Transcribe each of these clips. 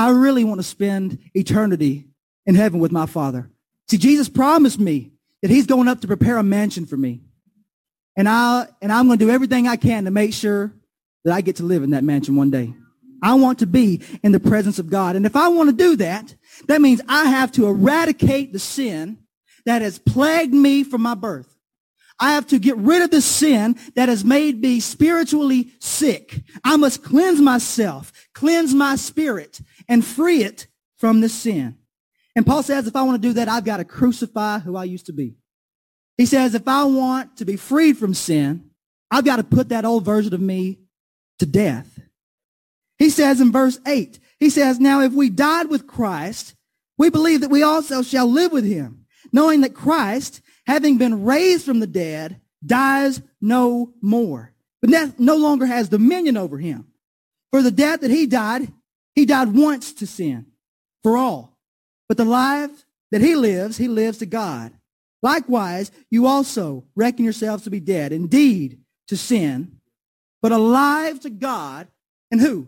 I really want to spend eternity in heaven with my Father. See, Jesus promised me that he's going up to prepare a mansion for me. And I'm going to do everything I can to make sure that I get to live in that mansion one day. I want to be in the presence of God. And if I want to do that, that means I have to eradicate the sin that has plagued me from my birth. I have to get rid of the sin that has made me spiritually sick. I must cleanse myself, cleanse my spirit, and free it from this sin. And Paul says, if I want to do that, I've got to crucify who I used to be. He says, if I want to be freed from sin, I've got to put that old version of me to death. He says in verse 8, he says, now if we died with Christ, we believe that we also shall live with him, knowing that Christ, having been raised from the dead, dies no more. But death no longer has dominion over him. For the death that he died once to sin, for all. But the life that he lives to God. Likewise, you also reckon yourselves to be dead, indeed, to sin, but alive to God, and who?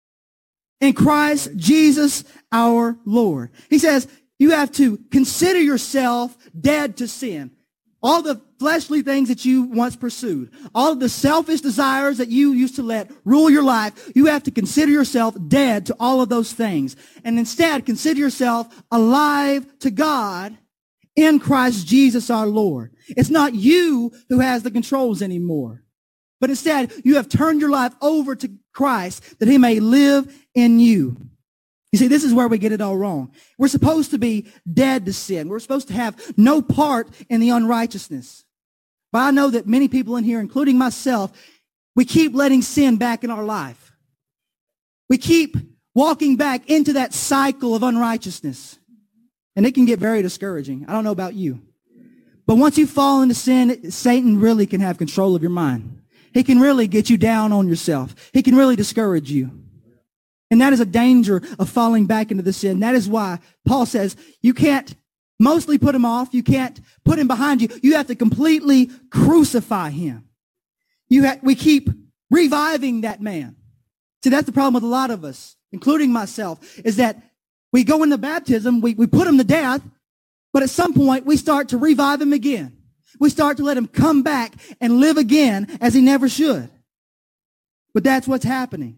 In Christ Jesus our Lord. He says, you have to consider yourself dead to sin. All the fleshly things that you once pursued, all of the selfish desires that you used to let rule your life, you have to consider yourself dead to all of those things. And instead, consider yourself alive to God in Christ Jesus our Lord. It's not you who has the controls anymore, but instead, you have turned your life over to Christ that he may live in you. You see, this is where we get it all wrong. We're supposed to be dead to sin. We're supposed to have no part in the unrighteousness. But I know that many people in here, including myself, we keep letting sin back in our life. We keep walking back into that cycle of unrighteousness. And it can get very discouraging. I don't know about you. But once you fall into sin, Satan really can have control of your mind. He can really get you down on yourself. He can really discourage you. And that is a danger of falling back into the sin. That is why Paul says you can't mostly put him off. You can't put him behind you. You have to completely crucify him. We keep reviving that man. See, that's the problem with a lot of us, including myself, is that we go into baptism, we put him to death, but at some point we start to revive him again. We start to let him come back and live again as he never should. But that's what's happening.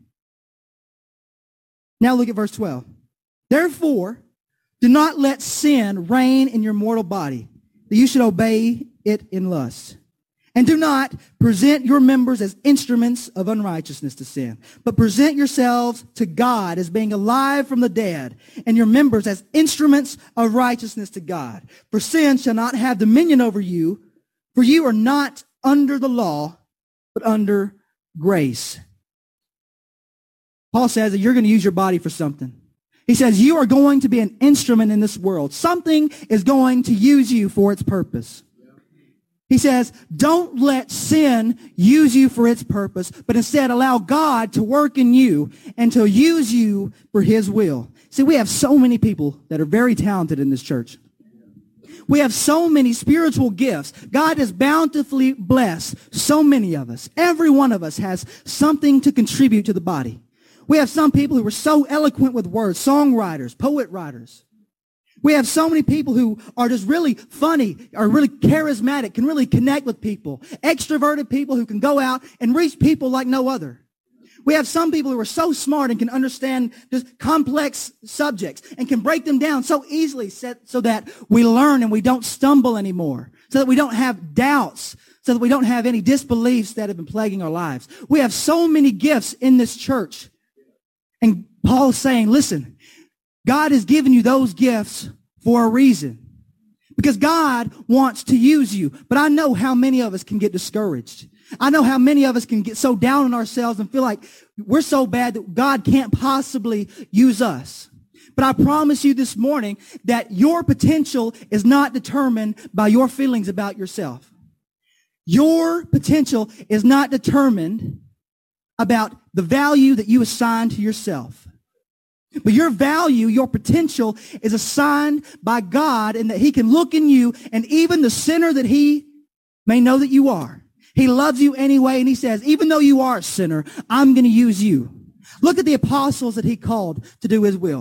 Now look at verse 12. Therefore, do not let sin reign in your mortal body, that you should obey it in lust. And do not present your members as instruments of unrighteousness to sin, but present yourselves to God as being alive from the dead, and your members as instruments of righteousness to God. For sin shall not have dominion over you, for you are not under the law, but under grace. Paul says that you're going to use your body for something. He says you are going to be an instrument in this world. Something is going to use you for its purpose. He says, don't let sin use you for its purpose, but instead allow God to work in you and to use you for his will. See, we have so many people that are very talented in this church. We have so many spiritual gifts. God has bountifully blessed so many of us. Every one of us has something to contribute to the body. We have some people who are so eloquent with words, songwriters, poet writers. We have so many people who are just really funny, are really charismatic, can really connect with people. Extroverted people who can go out and reach people like no other. We have some people who are so smart and can understand just complex subjects and can break them down so easily so that we learn and we don't stumble anymore, so that we don't have doubts, so that we don't have any disbeliefs that have been plaguing our lives. We have so many gifts in this church. And Paul's saying, listen, God has given you those gifts for a reason. Because God wants to use you. But I know how many of us can get discouraged. I know how many of us can get so down on ourselves and feel like we're so bad that God can't possibly use us. But I promise you this morning that your potential is not determined by your feelings about yourself. Your potential is not determined about the value that you assign to yourself. But your value, your potential is assigned by God, and that he can look in you, and even the sinner that he may know that you are. He loves you anyway, and he says, even though you are a sinner, I'm going to use you. Look at the apostles that he called to do his will.